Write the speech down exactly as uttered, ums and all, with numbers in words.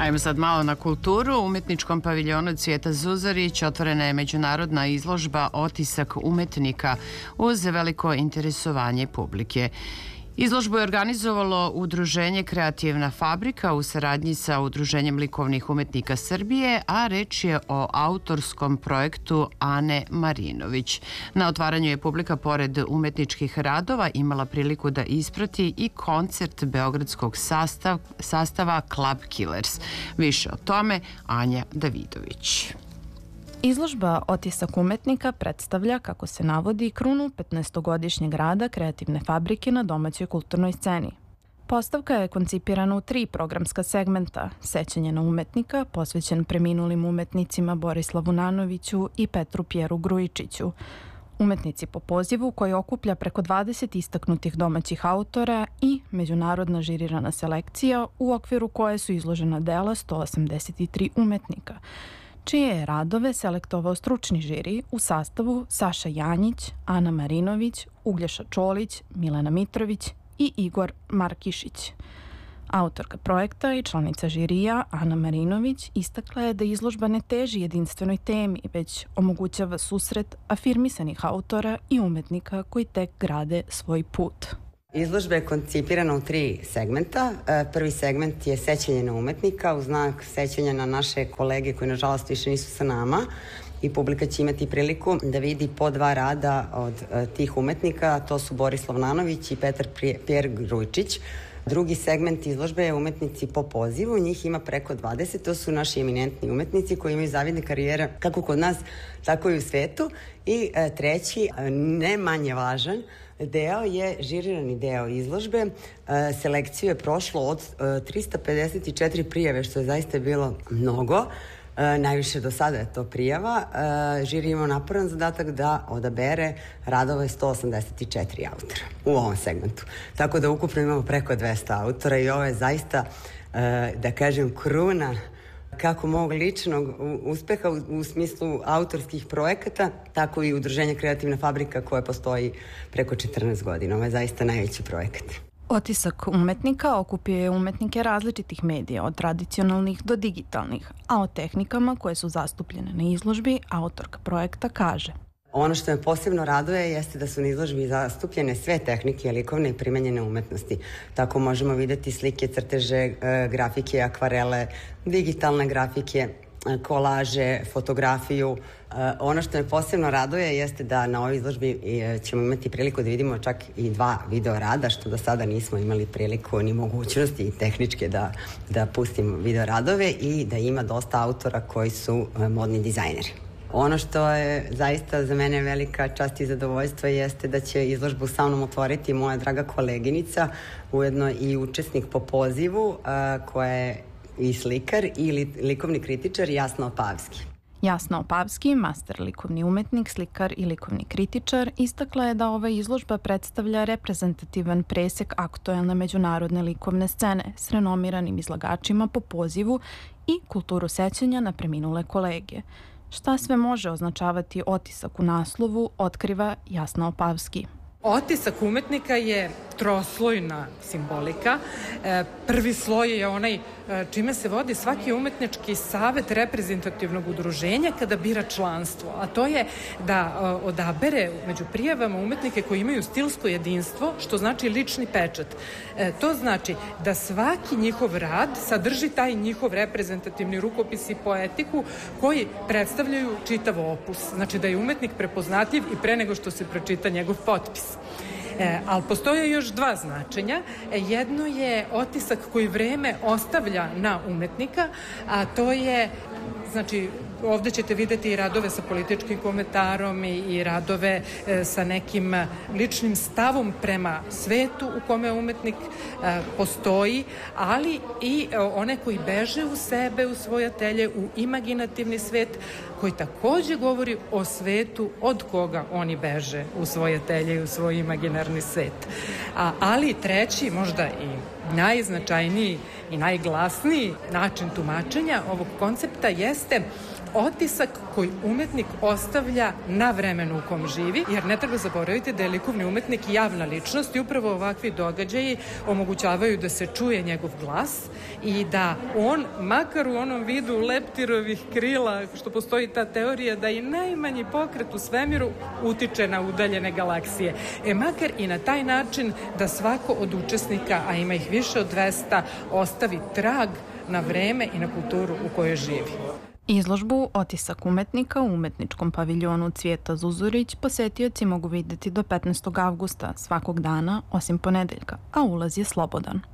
Ajmo sad malo na kulturu. U umetničkom paviljonu Cvijeta Zuzarić otvorena je međunarodna izložba Otisak umetnika uz veliko interesovanje publike. Izložbu je organizovalo Udruženje Kreativna fabrika u saradnji sa Udruženjem likovnih umetnika Srbije, a reč je o autorskom projektu Ane Marinović. Na otvaranju je publika pored umetničkih radova imala priliku da isprati i koncert beogradskog sastav, sastava Club Killers. Više o tome Anja Davidović. Izložba Otisak umetnika predstavlja, kako se navodi, krunu petnaestogodišnjeg rada Kreativne fabrike na domaćoj kulturnoj sceni. Postavka je koncipirana u tri programska segmenta: sećanje na umetnika, posvećen preminulim umetnicima Borislavu Nanoviću i Petru Pjeru Grujičiću, umetnici po pozivu, koji okuplja preko dvadeset istaknutih domaćih autora, i međunarodna žirirana selekcija u okviru koje su izložena dela sto osamdeset tri umetnika, čije je radove selektovao stručni žiri u sastavu Saša Janjić, Ana Marinović, Uglješa Čolić, Milena Mitrović i Igor Markišić. Autorka projekta i članica žirija Ana Marinović istakla je da izložba ne teži jedinstvenoj temi, već omogućava susret afirmisanih autora i umetnika koji tek grade svoj put. Izložba je koncipirana u tri segmenta. Prvi segment je sećanje na umetnika, u znak sećanja na naše kolege koji nažalost više nisu sa nama, i publika će imati priliku da vidi po dva rada od tih umetnika. To su Borislav Nanović i Petar Pjer Grujičić. Drugi segment izložbe je umetnici po pozivu, njih ima preko dvadeset, to su naši eminentni umetnici koji imaju zavidne karijere kako kod nas, tako i u svetu. I e, treći, ne manje važan deo je žirirani deo izložbe. E, selekciju je prošlo od e, trista pedeset četiri prijave, što je zaista bilo mnogo. E, najviše do sada je to prijava. E, žiri imao naporan zadatak da odabere radove sto osamdeset četiri autora u ovom segmentu. Tako da ukupno imamo preko dvesta autora i ovo je zaista, e, da kažem, kruna kako mog ličnog uspeha u, u smislu autorskih projekata, tako i Udruženja Kreativna fabrika koja postoji preko četrnaest godina. Ovo je zaista najveći projekat. Otisak umetnika okupio je umetnike različitih medija, od tradicionalnih do digitalnih, a o tehnikama koje su zastupljene na izložbi autorka projekta kaže: Ono što me posebno raduje jeste da su na izložbi zastupljene sve tehnike likovne i primenjene umetnosti. Tako možemo videti slike, crteže, grafike, akvarele, digitalne grafike, kolaže, fotografiju. Ono što me posebno raduje jeste da na ovoj izložbi ćemo imati priliku da vidimo čak i dva video rada, što do sada nismo imali priliku ni mogućnosti i tehničke da, da pustimo video radove, i da ima dosta autora koji su modni dizajneri. Ono što je zaista za mene velika čast i zadovoljstvo jeste da će izložbu sa mnom otvoriti moja draga koleginica, ujedno i učesnik po pozivu, koja je i slikar i likovni kritičar Jasna Opavski. Jasna Opavski, master likovni umetnik, slikar i likovni kritičar, istakla je da ova izložba predstavlja reprezentativan presek aktuelne međunarodne likovne scene s renomiranim izlagačima po pozivu i kulturu sećanja na preminule kolege. Šta sve može označavati otisak u naslovu, otkriva Jasna Opavski. Otisak umetnika je troslojna simbolika. Prvi sloj je onaj čime se vodi svaki umetnički savet reprezentativnog udruženja kada bira članstvo, a to je da odabere među prijavama umetnike koji imaju stilsko jedinstvo, što znači lični pečat. To znači da svaki njihov rad sadrži taj njihov reprezentativni rukopis i poetiku koji predstavljaju čitav opus. Znači da je umetnik prepoznatljiv i pre nego što se pročita njegov potpis. E, ali postoje još dva značenja. E, jedno je otisak koji vreme ostavlja na umetnika, a to je, znači, ovde ćete videti i radove sa političkim komentarom i, i radove e, sa nekim ličnim stavom prema svetu u kome umetnik e, postoji, ali i e, one koji beže u sebe, u svoje atelje, u imaginativni svet, koji takođe govori o svetu od koga oni beže u svoje atelje i u svoj imaginarni svet. A, ali treći, možda i najznačajniji i najglasniji način tumačenja ovog koncepta jeste otisak koji umetnik ostavlja na vremenu u kom živi, jer ne treba zaboraviti da je likovni umetnik javna ličnost i upravo ovakvi događaji omogućavaju da se čuje njegov glas i da on, makar u onom vidu leptirovih krila, što postoji ta teorija da i najmanji pokret u svemiru utiče na udaljene galaksije. E, makar i na taj način da svako od učesnika, a ima ih više od dvesta, ostavi trag na vreme i na kulturu u kojoj živi. Izložbu Otisak umetnika u umetničkom paviljonu Cvijeta Zuzorić posetioci mogu videti do petnaestog avgusta svakog dana, osim ponedeljka, a ulaz je slobodan.